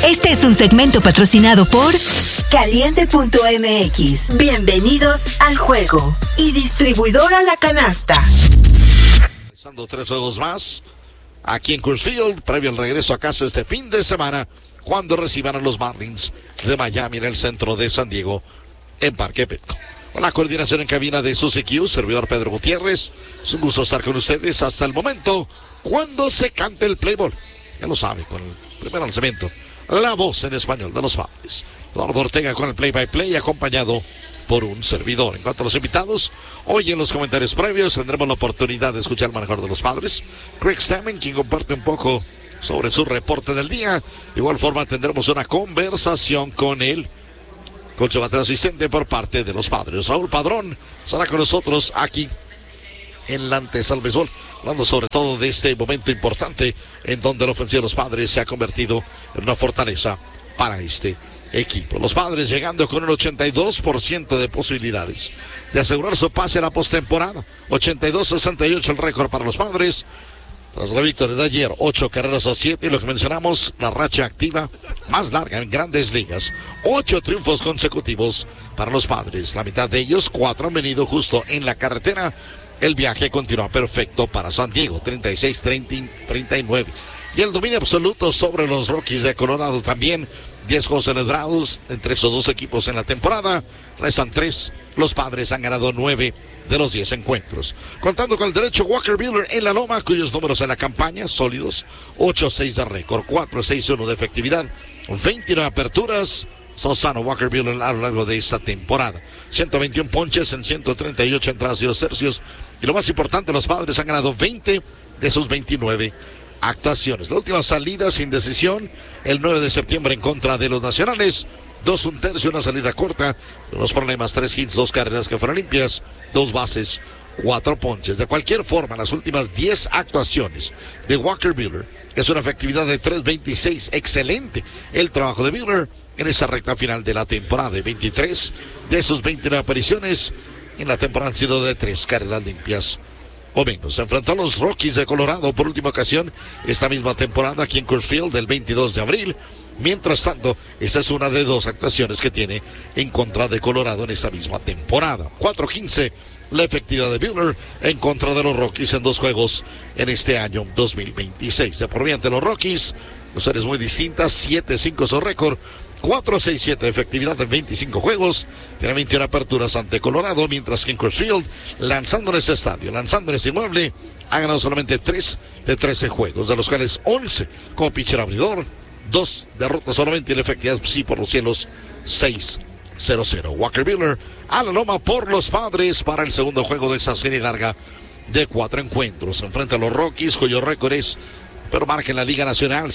Este es un segmento patrocinado por Caliente.mx. Bienvenidos al juego. Y distribuidora La Canasta. Pasando 3 juegos más aquí en Coors Field, previo al regreso a casa este fin de semana, cuando reciban a los Marlins de Miami en el centro de San Diego, en Parque Petco. Con la coordinación en cabina de Suzy Q, servidor Pedro Gutiérrez. Es un gusto estar con ustedes hasta el momento, cuando se cante el play ball. Ya lo sabe, con el primer lanzamiento, la voz en español de los Padres. Eduardo Ortega con el play-by-play, acompañado por un servidor. En cuanto a los invitados, hoy en los comentarios previos tendremos la oportunidad de escuchar al manejador de los Padres, Craig Stammen, quien comparte un poco sobre su reporte del día. De igual forma tendremos una conversación con el coach bateo asistente por parte de los Padres. Raúl Padrón estará con nosotros aquí en la antesala al béisbol, hablando sobre todo de este momento importante en donde la ofensiva de los Padres se ha convertido en una fortaleza para este equipo. Los Padres llegando con un 82% de posibilidades de asegurar su pase a la postemporada. 82-68 el récord para los Padres. Tras la victoria de ayer, 8 carreras a 7, y lo que mencionamos, la racha activa más larga en Grandes Ligas. 8 triunfos consecutivos para los Padres. La mitad de ellos, 4 han venido justo en la carretera. El viaje continúa perfecto para San Diego, 36-39. Y el dominio absoluto sobre los Rockies de Colorado también. 10 juegos celebrados entre esos dos equipos en la temporada. Restan 3. Los Padres han ganado 9 de los 10 encuentros. Contando con el derecho Walker Buehler en la loma, cuyos números en la campaña sólidos. 8-6 de récord, 4-6-1 de efectividad, 29 aperturas. Sosano Walker Buehler a lo largo de esta temporada. 121 ponches en 138 entradas y 2 tercios. Y lo más importante, los Padres han ganado 20 de sus 29 actuaciones. La última salida sin decisión, el 9 de septiembre en contra de los Nacionales. 2 1/3, una salida corta, unos problemas, 3 hits, 2 carreras que fueron limpias, 2 bases, 4 ponches. De cualquier forma, las últimas 10 actuaciones de Walker Buehler es una efectividad de 3.26. Excelente el trabajo de Buehler en esa recta final de la temporada. De 23 de sus 29 apariciones en la temporada han sido de 3 carreras limpias o menos. Se enfrentó a los Rockies de Colorado por última ocasión esta misma temporada aquí en Coors Field el 22 de abril. Mientras tanto, esa es una de 2 actuaciones que tiene en contra de Colorado en esa misma temporada. 4.15 la efectividad de Buehler en contra de los Rockies en 2 juegos en este año 2026. De por bien ante los Rockies, los series muy distintas, 7-5 su récord, 4.67 de efectividad en 25 juegos, tiene 21 aperturas ante Colorado, mientras que en Coors Field, lanzando en este estadio, lanzando en este inmueble, ha ganado solamente 3 de 13 juegos, de los cuales 11 como pitcher abridor, 2 derrotas solamente y la efectividad sí por los cielos 6-0-0. Walker Buehler a la loma por los Padres para el segundo juego de esta serie larga de 4 encuentros. Enfrenta a los Rockies, cuyo récord es, pero marca en la Liga Nacional,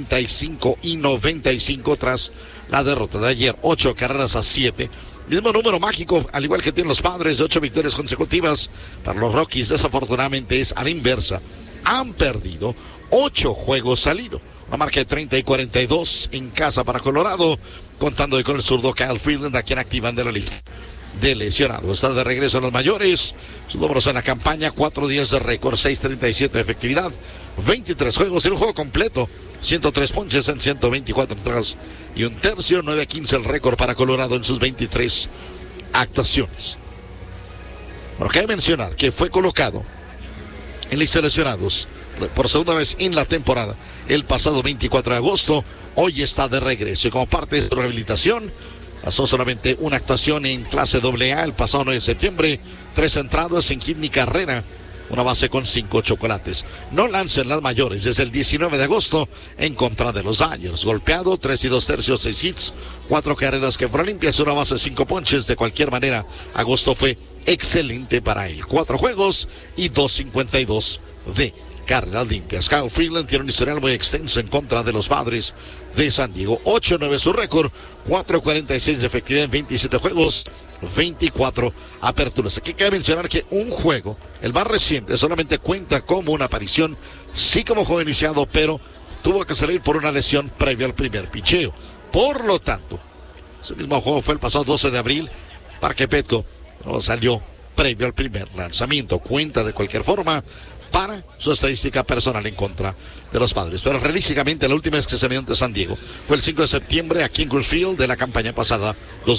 55-95 tras la derrota de ayer. 8 carreras a 7. Mismo número mágico, al igual que tienen los Padres, de 8 victorias consecutivas. Para los Rockies, desafortunadamente, es a la inversa. Han perdido 8 juegos al hilo. Una marca de 30-42 en casa para Colorado, contando hoy con el zurdo Kyle Freeland, a quien activan de la liga de lesionado. Está de regreso en los mayores. Sus números en la campaña, 4 días de récord, 6.37 de efectividad, 23 juegos en un juego completo, 103 ponches en 124 entradas y 1/3, 9-15 el récord para Colorado en sus 23 actuaciones. Bueno, cabe mencionar que fue colocado en lista de lesionados por segunda vez en la temporada el pasado 24 de agosto. Hoy está de regreso y como parte de su rehabilitación pasó solamente una actuación en clase AA el pasado 9 de septiembre, 3 entradas sin hit ni carrera, una base con 5 chocolates. No lanza en las mayores desde el 19 de agosto en contra de los Dodgers. Golpeado, 3 y 2 tercios, 6 hits, 4 carreras que fueron limpias, una base, 5 ponches. De cualquier manera, agosto fue excelente para él. 4 juegos y 2.52 de carreras limpias. Kyle Freeland tiene un historial muy extenso en contra de los Padres de San Diego. 8-9 su récord, 4.46 de efectividad en 27 juegos, 24 aperturas. Aquí cabe mencionar que un juego, el más reciente, solamente cuenta como una aparición, sí como juego iniciado, pero tuvo que salir por una lesión previa al primer picheo. Por lo tanto, ese mismo juego fue el pasado 12 de abril, Parque Petco, no salió previo al primer lanzamiento. Cuenta de cualquier forma para su estadística personal en contra de los Padres. Pero realísticamente la última vez que se midió ante San Diego fue el 5 de septiembre aquí en Coors Field de la campaña pasada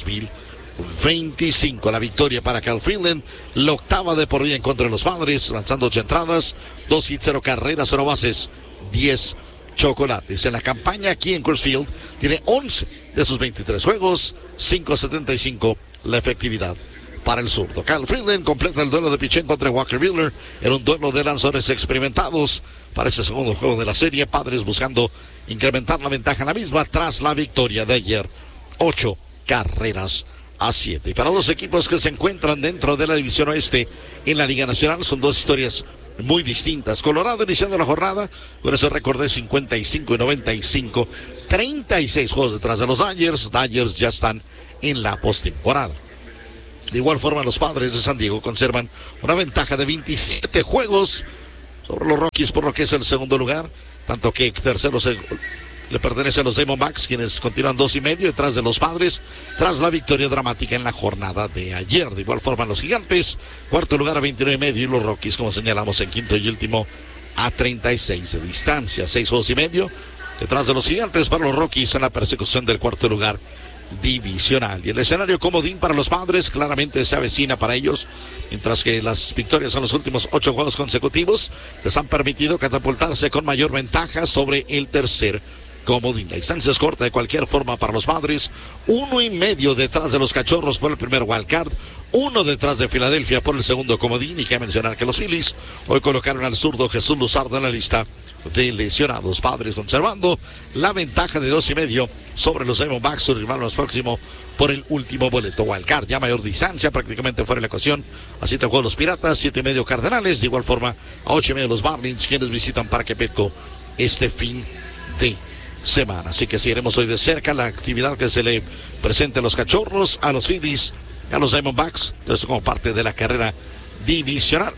2025. La victoria para Kyle Freeland, la octava de por día en contra de los Padres, lanzando 8 entradas, 2 hits, 0 carreras, 0 bases, 10 chocolates. En la campaña aquí en Coors Field tiene 11 de sus 23 juegos, 5.75 la efectividad para el zurdo. Kyle Freeland completa el duelo de pichén contra Walker Buehler en un duelo de lanzadores experimentados para ese segundo juego de la serie. Padres buscando incrementar la ventaja en la misma tras la victoria de ayer, 8 carreras a 7. Y para los equipos que se encuentran dentro de la división oeste en la Liga Nacional, son dos historias muy distintas. Colorado iniciando la jornada con ese récord de 55-95, 36 juegos detrás de los Dodgers. Dodgers ya están en la postemporada. De igual forma, los Padres de San Diego conservan una ventaja de 27 juegos sobre los Rockies, por lo que es el segundo lugar, tanto que tercero le pertenece a los Diamondbacks, quienes continúan 2.5 detrás de los Padres, tras la victoria dramática en la jornada de ayer. De igual forma, los Gigantes, cuarto lugar a 29.5, y los Rockies, como señalamos, en quinto y último a 36 de distancia, 6 juegos y medio detrás de los Gigantes para los Rockies en la persecución del cuarto lugar divisional. Y el escenario comodín para los Padres claramente se avecina para ellos, mientras que las victorias en los últimos 8 juegos consecutivos les han permitido catapultarse con mayor ventaja sobre el tercer comodín. La distancia es corta de cualquier forma para los Padres, 1.5 detrás de los Cachorros por el primer wildcard, 1 detrás de Filadelfia por el segundo comodín. Y que mencionar que los Phillies hoy colocaron al zurdo Jesús Luzardo en la lista de lesionados. Padres conservando la ventaja de 2.5 sobre los Diamondbacks, su rival más próximo por el último boleto wildcard. Ya mayor distancia, prácticamente fuera de la ecuación. A 7 juegos los Piratas, 7.5 Cardenales, de igual forma a 8.5 los Marlins, quienes visitan Parque Petco este fin de semana. Así que seguiremos hoy de cerca la actividad que se le presenta a los Cachorros, a los Phillies, a los Diamondbacks, entonces como parte de la carrera divisional.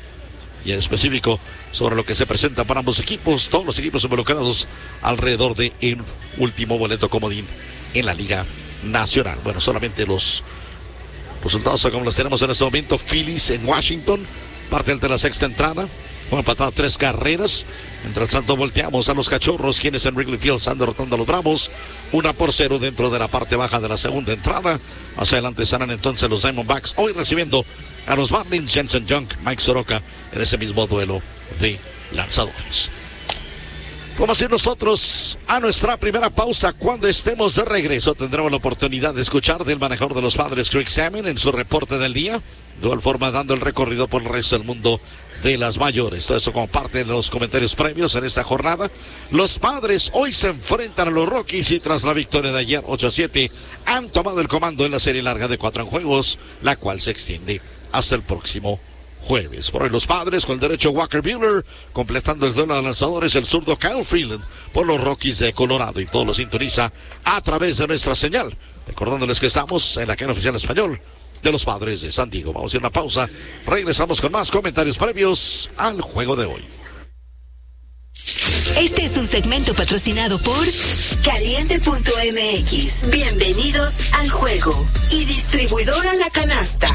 Y en específico sobre lo que se presenta para ambos equipos, todos los equipos involucrados alrededor del último boleto comodín en la Liga Nacional. Bueno, solamente los resultados como los tenemos en este momento. Phillies en Washington, parte de la sexta entrada, fue empatado 3 carreras. Mientras tanto volteamos a los Cachorros, quienes en Wrigley Field están derrotando a los Bravos 1-0 dentro de la parte baja de la segunda entrada. Más adelante estarán entonces los Diamondbacks, hoy recibiendo a los Marlins, Jensen Junk, Mike Soroka en ese mismo duelo de lanzadores. Vamos a ir nosotros a nuestra primera pausa. Cuando estemos de regreso tendremos la oportunidad de escuchar del manejador de los Padres, Craig Salmon, en su reporte del día, de igual forma dando el recorrido por el resto del mundo de las mayores. Todo eso como parte de los comentarios previos en esta jornada. Los Padres hoy se enfrentan a los Rockies y tras la victoria de ayer 8-7 han tomado el comando en la serie larga de 4 juegos, la cual se extiende hasta el próximo jueves. Por hoy los Padres con el derecho Walker Buehler, completando el duelo de lanzadores el zurdo Kyle Freeland por los Rockies de Colorado, y todo lo sintoniza a través de nuestra señal, recordándoles que estamos en la cadena oficial español de los Padres de San Diego. Vamos a ir a una pausa, regresamos con más comentarios previos al juego de hoy. Este es un segmento patrocinado por Caliente.mx. Bienvenidos al juego y distribuidora La Canasta.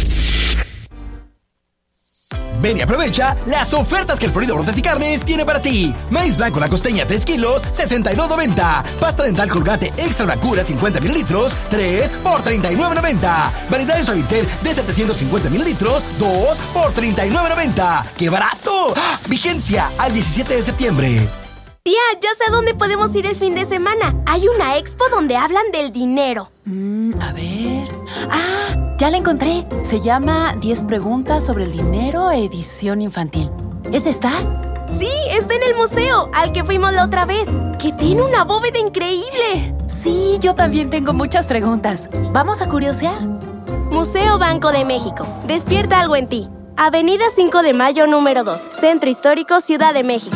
Ven y aprovecha las ofertas que el Florido Brotes y Carnes tiene para ti. Maíz blanco La Costeña 3 kilos, $62.90. Pasta dental Colgate Extra Bracura 50 mililitros, 3 por $39.90. Variedades Suavitel de 750 mililitros, 2 por $39.90. ¡Qué barato! ¡Ah! Vigencia al 17 de septiembre. Tía, ya sé a dónde podemos ir el fin de semana. Hay una expo donde hablan del dinero. A ver... ya la encontré. Se llama 10 preguntas sobre el dinero, edición infantil. ¿Es esta? Sí, está en el museo, al que fuimos la otra vez, que tiene una bóveda increíble. Sí, yo también tengo muchas preguntas. ¿Vamos a curiosear? Museo Banco de México. Despierta algo en ti. Avenida 5 de Mayo, número 2. Centro Histórico, Ciudad de México.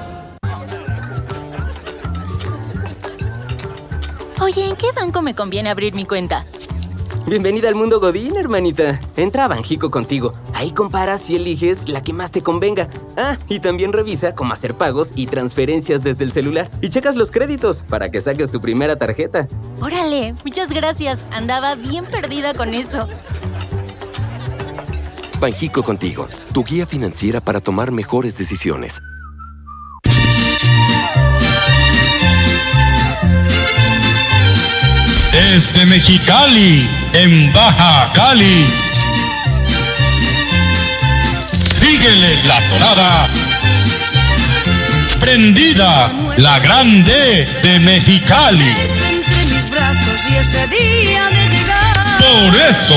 Oye, ¿en qué banco me conviene abrir mi cuenta? Bienvenida al mundo Godín, hermanita. Entra a Banjico contigo. Ahí comparas y eliges la que más te convenga. Y también revisa cómo hacer pagos y transferencias desde el celular. Y checas los créditos para que saques tu primera tarjeta. ¡Órale! Muchas gracias. Andaba bien perdida con eso. Banjico Contigo, tu guía financiera para tomar mejores decisiones. Desde Mexicali, en Baja Cali, síguele la tonada. Prendida, la grande de Mexicali. Entre mis brazos y ese día de llegar. Por eso.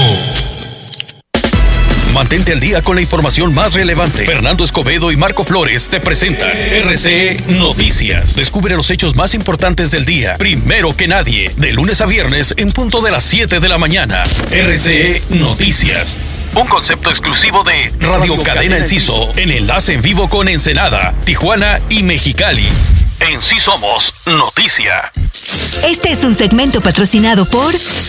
Mantente al día con la información más relevante. Fernando Escobedo y Marco Flores te presentan RCE Noticias. Descubre los hechos más importantes del día, primero que nadie, de lunes a viernes en punto de las 7 de la mañana. RCE Noticias. Un concepto exclusivo de Radio Cadena Enciso, en enlace en vivo con Ensenada, Tijuana y Mexicali. En Sí Somos Noticia. Este es un segmento patrocinado por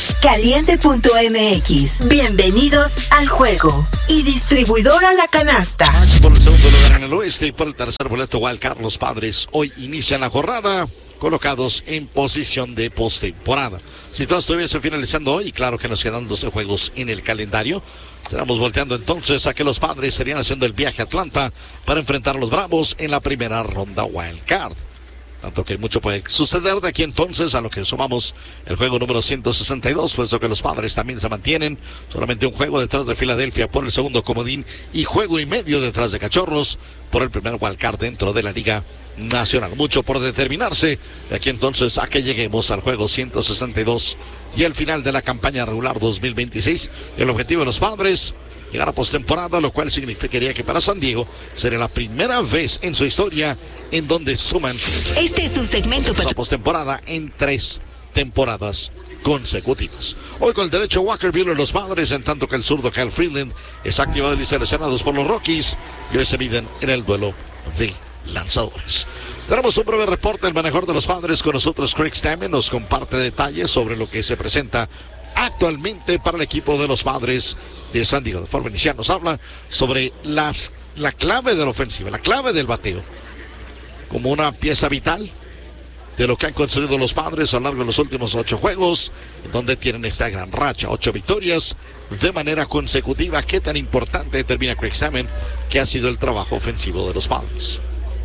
Caliente.mx. Bienvenidos al juego. Y distribuidora La Canasta. Por el segundo lugar en el oeste y por el tercer boleto Wildcard, los Padres hoy inician la jornada colocados en posición de postemporada. Si todo estuviese finalizando hoy, claro que nos quedan 12 juegos en el calendario. Estaremos volteando entonces a que los Padres estarían haciendo el viaje a Atlanta para enfrentar a los Bravos en la primera ronda Wildcard. Tanto que mucho puede suceder de aquí entonces a lo que sumamos el juego número 162, puesto que los Padres también se mantienen solamente un juego detrás de Filadelfia por el segundo comodín y juego y medio detrás de Cachorros por el primer wildcard dentro de la Liga Nacional. Mucho por determinarse de aquí entonces a que lleguemos al juego 162 y el final de la campaña regular 2026. El objetivo de los Padres, llegar a postemporada, lo cual significaría que para San Diego sería la primera vez en su historia en donde suman este es un segmento a postemporada en 3 temporadas consecutivas. Hoy con el derecho Walker Buehler los Padres, en tanto que el zurdo Kyle Freeland es activado y seleccionados por los Rockies y hoy se miden en el duelo de lanzadores. Tenemos un breve reporte del manejador de los Padres con nosotros. Craig Stammen nos comparte detalles sobre lo que se presenta actualmente para el equipo de los Padres de San Diego. De forma inicial nos habla sobre la clave de la ofensiva, la clave del bateo, como una pieza vital de lo que han construido los Padres a lo largo de los últimos 8 juegos, donde tienen esta gran racha, 8 victorias de manera consecutiva. ¿Qué tan importante determina Craig Stammen que ha sido el trabajo ofensivo de los Padres?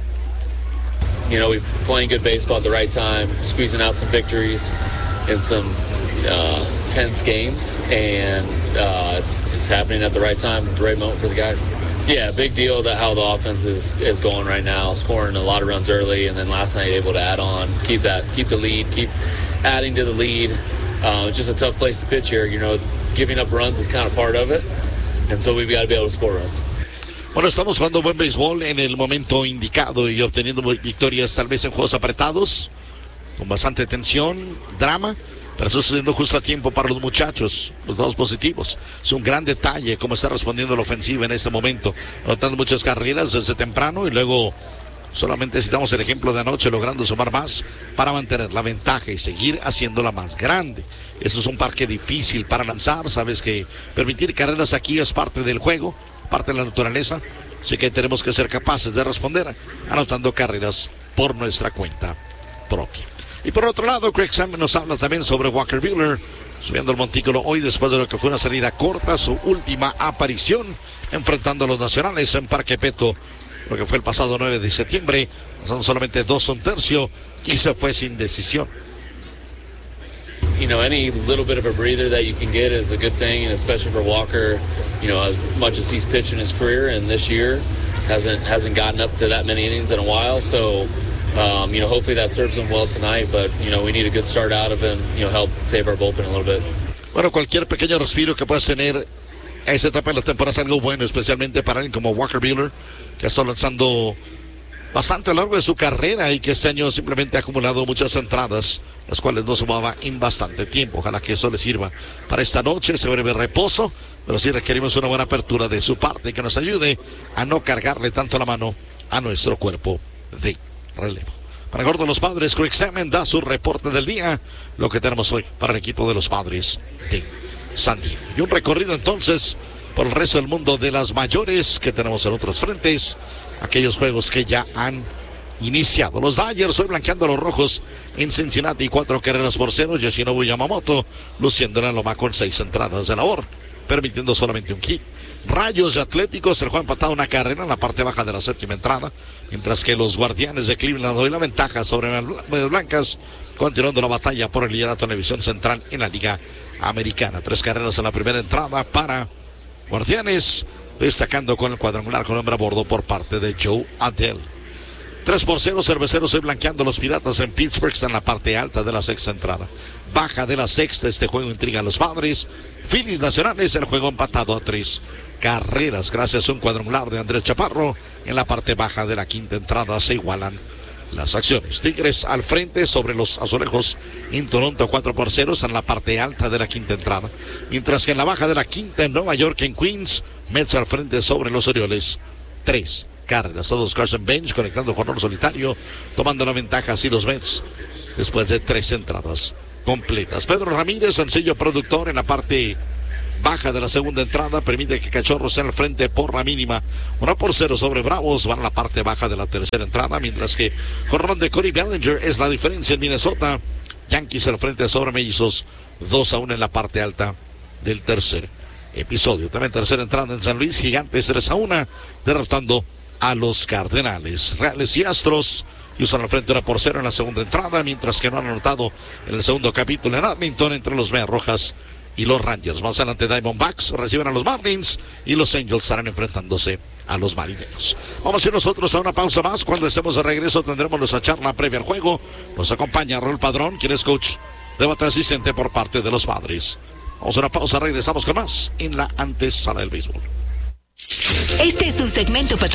You know, we're playing good baseball at the right time, squeezing out some victories in some tense games, and it's happening at the right time, the right moment for the guys. Yeah, big deal that how the offense is going right now, scoring a lot of runs early, and then last night able to add on, keep the lead, keep adding to the lead. It's just a tough place to pitch here. You know, giving up runs is kind of part of it, and so we've got to be able to score runs. Bueno, estamos jugando buen béisbol en el momento indicado y obteniendo victorias tal vez en juegos apretados, con bastante tensión, drama, pero está sucediendo justo a tiempo para los muchachos, los dos positivos. Es un gran detalle cómo está respondiendo la ofensiva en este momento, anotando muchas carreras desde temprano y luego solamente necesitamos el ejemplo de anoche, logrando sumar más para mantener la ventaja y seguir haciéndola más grande. Eso es un parque difícil para lanzar, sabes que permitir carreras aquí es parte del juego, parte de la naturaleza, así que tenemos que ser capaces de responder anotando carreras por nuestra cuenta propia. Y por otro lado, Craig Stammen nos habla también sobre Walker Buehler, subiendo el montículo hoy después de lo que fue una salida corta, su última aparición enfrentando a los Nacionales en Parque Petco, lo que fue el pasado 9 de septiembre, son solamente 2 1/3 y se fue sin decisión. You know, any little bit of a breather that you can get is a good thing, and especially for Walker, you know, as much as he's pitched in his career, and this year hasn't gotten up to that many innings in a while. So, you know, hopefully that serves him well tonight. But you know, we need a good start out of him. You know, help save our bullpen a little bit. Bueno, cualquier pequeño respiro que puedas tener a esa etapa de la temporada es algo bueno, especialmente para alguien como Walker Buehler, que está lanzando bastante a lo largo de su carrera y que este año simplemente ha acumulado muchas entradas, las cuales no sumaba en bastante tiempo. Ojalá que eso le sirva para esta noche, ese breve reposo, pero sí requerimos una buena apertura de su parte que nos ayude a no cargarle tanto la mano a nuestro cuerpo de relevo. Para el mejor de los Padres, Craig Stammen da su reporte del día, lo que tenemos hoy para el equipo de los Padres de San Diego. Y un recorrido entonces por el resto del mundo de las mayores que tenemos en otros frentes, aquellos juegos que ya han iniciado. Los Dodgers hoy blanqueando a los rojos en Cincinnati, 4-0. Yoshinobu Yamamoto luciendo en la loma con 6 entradas de labor, permitiendo solamente un hit. Rayos y Atléticos, el juego empatado una carrera en la parte baja de la séptima entrada, mientras que los Guardianes de Cleveland doy la ventaja sobre Medias Blancas, continuando la batalla por el liderato en la división central en la Liga Americana. 3 carreras en la primera entrada para Guardianes, destacando con el cuadrangular con hombre a bordo por parte de Joe Adell. 3-0, Cerveceros hoy blanqueando los Piratas en Pittsburgh, está en la parte alta de la sexta entrada. Baja de la sexta, este juego intriga a los Padres. Phillies Nacionales, el juego empatado a 3 carreras, gracias a un cuadrangular de Andrés Chaparro. En la parte baja de la quinta entrada se igualan las acciones. Tigres al frente sobre los Azulejos en Toronto 4-0, está en la parte alta de la quinta entrada. Mientras que en la baja de la quinta en Nueva York, en Queens, Mets al frente sobre los Orioles. 3 carreras. Todos Carson Bench conectando con honor solitario, tomando la ventaja así los Mets después de 3 entradas completas. Pedro Ramírez, sencillo productor en la parte baja de la segunda entrada, permite que Cachorros sea al frente por la mínima. 1-0 sobre Bravos, van a la parte baja de la tercera entrada, mientras que jonrón de Cody Bellinger es la diferencia en Minnesota. Yankees al frente sobre Mellizos, 2-1 en la parte alta del tercer episodio. También tercera entrada en San Luis, Gigantes 3-1, derrotando a los Cardenales. Reales y Astros usan al frente 1-0 en la segunda entrada, mientras que no han anotado en el segundo capítulo en Edmonton entre los Medias Rojas y los Rangers. Más adelante Diamondbacks reciben a los Marlins y los Angels estarán enfrentándose a los Marineros. Vamos a ir nosotros a una pausa más. Cuando estemos de regreso tendremos nuestra charla previa al juego. Nos acompaña Raúl Padrón, quien es coach de bate asistente por parte de los Padres. Vamos a una pausa, regresamos con más en la antesala del béisbol. Este es un segmento